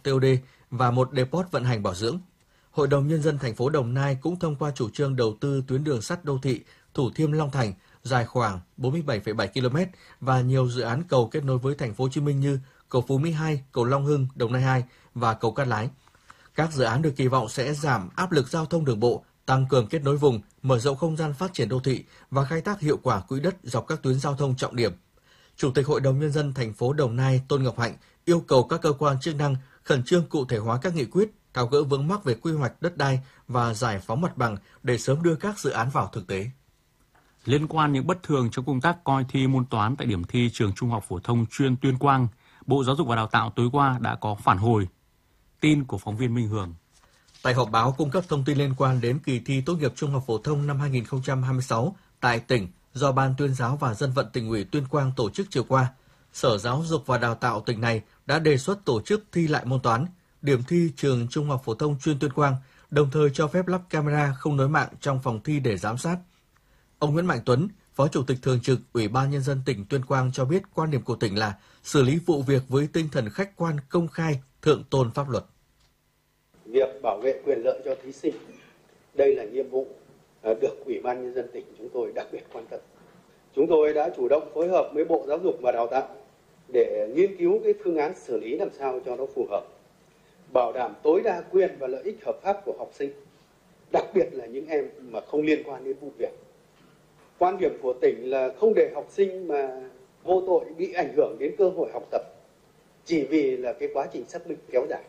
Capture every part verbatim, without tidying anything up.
tê ô đê và một depot vận hành bảo dưỡng. Hội đồng Nhân dân thành phố Đồng Nai cũng thông qua chủ trương đầu tư tuyến đường sắt đô thị Thủ Thiêm - Long Thành dài khoảng bốn mươi bảy phẩy bảy ki lô mét và nhiều dự án cầu kết nối với thành phố Hồ Chí Minh như cầu Phú Mỹ hai, cầu Long Hưng, Đồng Nai hai và cầu Cát Lái. Các dự án được kỳ vọng sẽ giảm áp lực giao thông đường bộ, tăng cường kết nối vùng, mở rộng không gian phát triển đô thị và khai thác hiệu quả quỹ đất dọc các tuyến giao thông trọng điểm. Chủ tịch Hội đồng Nhân dân thành phố Đồng Nai Tôn Ngọc Hạnh yêu cầu các cơ quan chức năng khẩn trương cụ thể hóa các nghị quyết, tháo gỡ vướng mắc về quy hoạch đất đai và giải phóng mặt bằng để sớm đưa các dự án vào thực tế. Liên quan những bất thường trong công tác coi thi môn toán tại điểm thi trường Trung học phổ thông chuyên Tuyên Quang, Bộ Giáo dục và Đào tạo tối qua đã có phản hồi. Tin của phóng viên Minh Hường. Tại họp báo cung cấp thông tin liên quan đến kỳ thi tốt nghiệp trung học phổ thông năm hai nghìn không trăm hai mươi sáu tại tỉnh do Ban Tuyên giáo và Dân vận Tỉnh ủy Tuyên Quang tổ chức chiều qua, Sở Giáo dục và Đào tạo tỉnh này đã đề xuất tổ chức thi lại môn toán, điểm thi trường Trung học phổ thông chuyên Tuyên Quang, đồng thời cho phép lắp camera không nối mạng trong phòng thi để giám sát. Ông Nguyễn Mạnh Tuấn, Phó Chủ tịch Thường trực Ủy ban Nhân dân tỉnh Tuyên Quang cho biết quan điểm của tỉnh là xử lý vụ việc với tinh thần khách quan, công khai, thượng tôn pháp luật. Việc bảo vệ quyền lợi cho thí sinh, đây là nhiệm vụ được Ủy ban Nhân dân tỉnh chúng tôi đặc biệt quan tâm. Chúng tôi đã chủ động phối hợp với Bộ Giáo dục và Đào tạo để nghiên cứu cái phương án xử lý làm sao cho nó phù hợp, bảo đảm tối đa quyền và lợi ích hợp pháp của học sinh, đặc biệt là những em mà không liên quan đến vụ việc. Quan điểm của tỉnh là không để học sinh mà vô tội bị ảnh hưởng đến cơ hội học tập chỉ vì là cái quá trình xác minh kéo dài.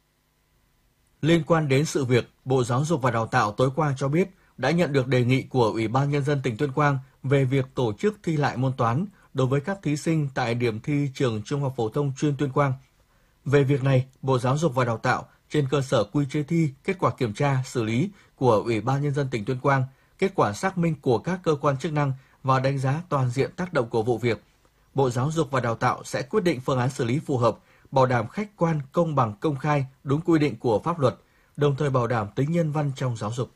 Liên quan đến sự việc, Bộ Giáo dục và Đào tạo tối qua cho biết đã nhận được đề nghị của Ủy ban Nhân dân tỉnh Tuyên Quang về việc tổ chức thi lại môn toán đối với các thí sinh tại điểm thi trường Trung học phổ thông chuyên Tuyên Quang. Về việc này, Bộ Giáo dục và Đào tạo trên cơ sở quy chế thi, kết quả kiểm tra, xử lý của Ủy ban Nhân dân tỉnh Tuyên Quang, kết quả xác minh của các cơ quan chức năng và đánh giá toàn diện tác động của vụ việc, Bộ Giáo dục và Đào tạo sẽ quyết định phương án xử lý phù hợp, bảo đảm khách quan, công bằng, công khai, đúng quy định của pháp luật, đồng thời bảo đảm tính nhân văn trong giáo dục.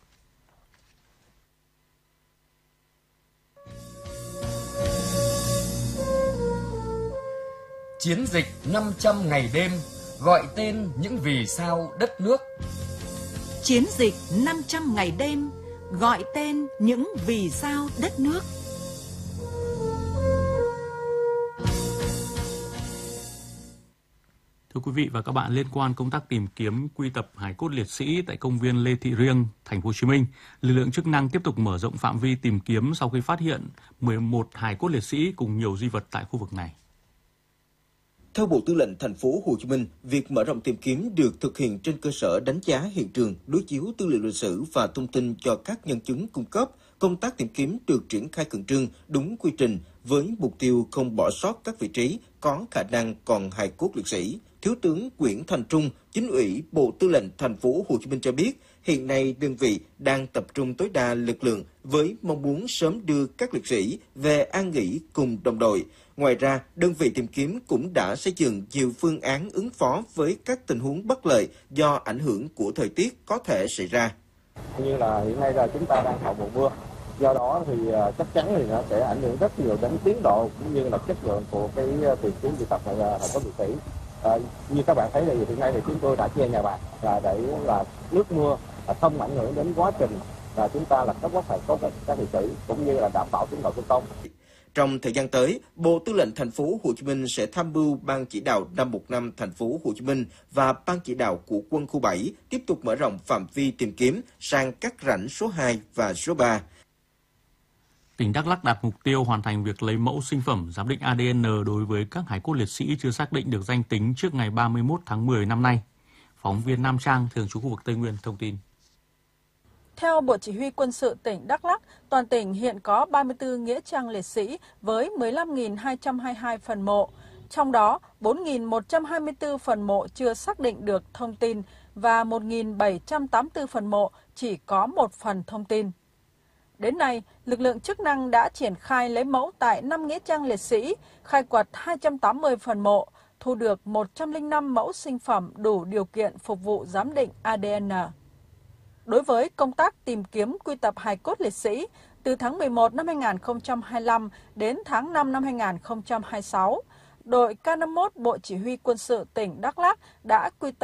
Chiến dịch năm trăm ngày đêm gọi tên những vì sao đất nước. Chiến dịch năm trăm ngày đêm gọi tên những vì sao đất nước. Thưa quý vị và các bạn, liên quan công tác tìm kiếm quy tập hài cốt liệt sĩ tại công viên Lê Thị Riêng, thành phố Hồ Chí Minh, lực lượng chức năng tiếp tục mở rộng phạm vi tìm kiếm sau khi phát hiện mười một hài cốt liệt sĩ cùng nhiều di vật tại khu vực này. Theo Bộ Tư lệnh thành phố Hồ Chí Minh, việc mở rộng tìm kiếm được thực hiện trên cơ sở đánh giá hiện trường, đối chiếu tư liệu lịch sử và thông tin cho các nhân chứng cung cấp. Công tác tìm kiếm được triển khai khẩn trương, đúng quy trình với mục tiêu không bỏ sót các vị trí có khả năng còn hài cốt liệt sĩ. Thiếu tướng Nguyễn Thành Trung, Chính ủy Bộ Tư lệnh thành phố Hồ Chí Minh cho biết, hiện nay đơn vị đang tập trung tối đa lực lượng với mong muốn sớm đưa các liệt sĩ về an nghỉ cùng đồng đội. Ngoài ra, đơn vị tìm kiếm cũng đã xây dựng nhiều phương án ứng phó với các tình huống bất lợi do ảnh hưởng của thời tiết có thể xảy ra. Như là hiện nay là chúng ta đang hậu mùa mưa, do đó thì chắc chắn thì nó sẽ ảnh hưởng rất nhiều đến tiến độ cũng như là chất lượng của cái tìm kiếm quy tập hài cốt liệt sĩ. À, như các bạn thấy thì hiện nay thì chúng tôi đã che nhà bạc là để là nước mưa là không ảnh hưởng đến quá trình là chúng ta là cấp phát hài cốt các liệt sĩ cũng như là đảm bảo tiến độ thi công. Trong thời gian tới, Bộ Tư lệnh thành phố Hồ Chí Minh sẽ tham mưu Ban chỉ đạo năm một năm thành phố Hồ Chí Minh và Ban chỉ đạo của Quân khu bảy tiếp tục mở rộng phạm vi tìm kiếm sang các rãnh số hai và số ba. Tỉnh Đắk Lắk đặt mục tiêu hoàn thành việc lấy mẫu sinh phẩm giám định a đê en đối với các hài cốt liệt sĩ chưa xác định được danh tính trước ngày ba mươi mốt tháng mười năm nay. Phóng viên Nam Trang, thường trú khu vực Tây Nguyên thông tin. Theo Bộ Chỉ huy Quân sự tỉnh Đắk Lắk, toàn tỉnh hiện có ba mươi tư nghĩa trang liệt sĩ với mười lăm nghìn hai trăm hai mươi hai phần mộ, trong đó bốn nghìn một trăm hai mươi tư phần mộ chưa xác định được thông tin và một nghìn bảy trăm tám mươi tư phần mộ chỉ có một phần thông tin. Đến nay, lực lượng chức năng đã triển khai lấy mẫu tại năm nghĩa trang liệt sĩ, khai quật hai trăm tám mươi phần mộ, thu được một trăm lẻ năm mẫu sinh phẩm đủ điều kiện phục vụ giám định a đê en. Đối với công tác tìm kiếm quy tập hài cốt liệt sĩ, từ tháng mười một năm hai nghìn không trăm hai mươi lăm đến tháng năm năm hai nghìn không trăm hai mươi sáu, đội K năm mươi mốt Bộ Chỉ huy Quân sự tỉnh Đắk Lắk đã quy tập